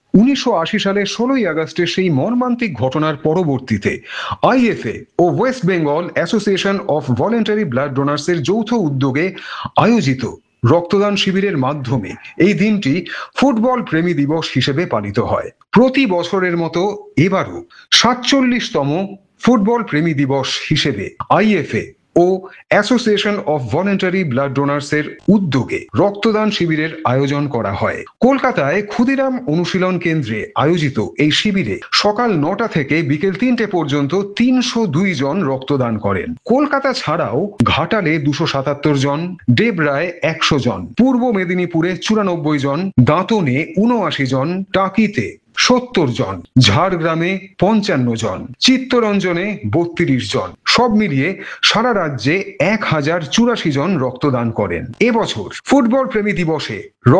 1980 সালে 16ই আগস্টের সেই মর্মান্তিক ঘটনার পরবর্তীতে IFA O West Bengal association of voluntary blood ডোনার্সের যৌথ উদ্যোগে আয়োজিত রক্তদান শিবিরের মাধ্যমে এই দিনটি ফুটবল প্রেমী দিবস হিসেবে পালিত হয়। প্রতি বছরের মতো এবারও 47তম ফুটবল প্রেমী দিবস হিসেবে IFA O association of voluntary blood ডোনার্সের উদ্যোগে রক্তদান শিবিরের আয়োজন করা হয়। কলকাতায় ক্ষুদিরাম অনুশীলন কেন্দ্রে আয়োজিত এই শিবিরে সকাল 9টা থেকে বিকেল 3টে পর্যন্ত 302 জন রক্তদান করেন। কলকাতা ছাড়াও ঘাটালে 277 জন, ডেবরায় 100 জন, পূর্ব মেদিনীপুরে 94 জন, দাঁতনে 79 জন, টাকিতে 70 জন, ঝাড়গ্রামে 55 জন, চিত্তরঞ্জনে 32 জন, সব মিলিয়ে সারা রাজ্যে 1084 জন রক্তদান করেন। এবছর ফুটবল প্রেমী দিবসে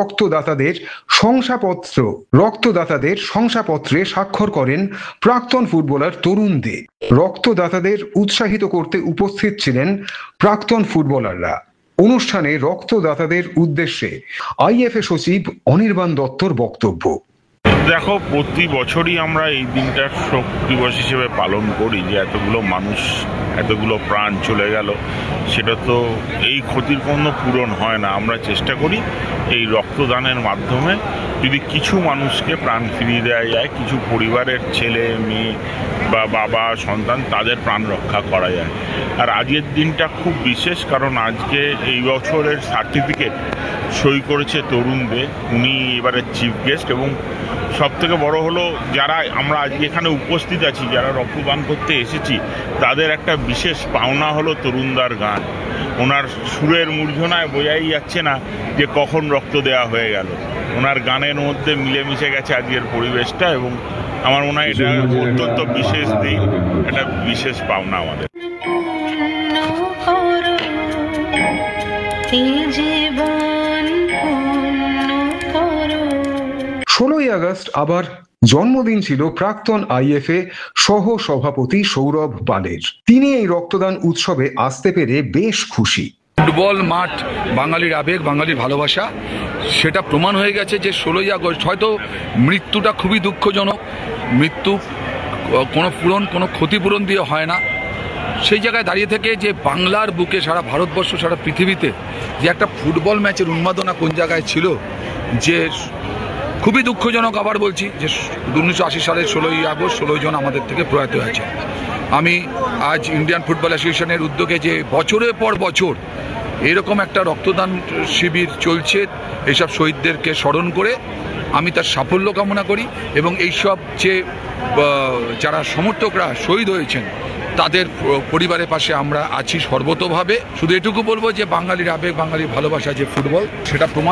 রক্তদাতাদের শংসাপত্রে স্বাক্ষর করেন প্রাক্তন ফুটবলার তরুণ দে। রক্তদাতাদের উৎসাহিত করতে উপস্থিত ছিলেন প্রাক্তন ফুটবলাররা। অনুষ্ঠানে রক্তদাতাদের উদ্দেশ্যে আইএফএ সচিব অনির্বাণ দত্তর বক্তব্য। দেখো, প্রতি বছরই আমরা এই দিনটা শোক দিবস হিসেবে পালন করি, যে এতগুলো প্রাণ চলে গেল, সেটা তো এই ক্ষতির কোনো পূরণ হয় না। আমরা চেষ্টা করি এই রক্তদানের মাধ্যমে যদি কিছু মানুষকে প্রাণ ফিরিয়ে দেওয়া যায়, কিছু পরিবারের ছেলে মেয়ে বা বাবা সন্তান তাদের প্রাণ রক্ষা করা যায়। আর আজকের দিনটা খুব বিশেষ, কারণ আজকে এই বছরের সার্টিফিকেট সই করেছে তরুণ দে, উনি এবারে চিফ গেস্ট। এবং সব থেকে বড় হলো, যারা আমরা আজকে এখানে উপস্থিত আছি, যারা রক্তদান করতে এসেছি, তাদের একটা বিশেষ পাওনা হলো তরুণদার গান। ওনার সুরের মূর্ধনায় বোঝাই যাচ্ছে না যে কখন রক্ত দেওয়া হয়ে গেল। ওনার গানের মধ্যে মিলেমিশে গেছে আজকের পরিবেশটা, এবং আমার মনে হয় এটা অত্যন্ত বিশেষ দিন, একটা বিশেষ পাওনা আমাদের। 16ই আগস্ট আবার জন্মদিন ছিল প্রাক্তন আইএফএ সহ সভাপতি সৌরভ পালের। তিনি এই রক্তদান উৎসবে আসতে পেরে বেশ খুশি। ফুটবল মাঠ বাঙালির আবেগ, বাঙালির ভালোবাসা, সেটা প্রমাণ হয়ে গেছে যে 16ই আগস্ট হয়তো মৃত্যুটা খুবই দুঃখজনক। মৃত্যু কোনো ক্ষতিপূরণ দিয়ে হয় না। সেই জায়গায় দাঁড়িয়ে থেকে যে বাংলার বুকে, সারা ভারতবর্ষ, সারা পৃথিবীতে যে একটা ফুটবল ম্যাচের উন্মাদনা কোন জায়গায় ছিল, যে খুবই দুঃখজনক। আবার বলছি যে 1980 সালের 16ই আগস্ট 16 জন আমাদের থেকে প্রয়াত হয়েছে। আমি আজ ইন্ডিয়ান ফুটবল অ্যাসোসিয়েশনের উদ্যোগে যে বছরের পর বছর এরকম একটা রক্তদান শিবির চলছে, এইসব শহীদদেরকে স্মরণ করে আমি তার সাফল্য কামনা করি। এবং এইসব যে যারা সমর্থকরা শহীদ হয়েছেন, তাদের পরিবারের পাশে আমরা আছি সর্বতোভাবে। শুধু এটুকু বলবো যে বাঙালির আবেগ, বাঙালির ভালোবাসা যে ফুটবল, সেটা প্রমাণ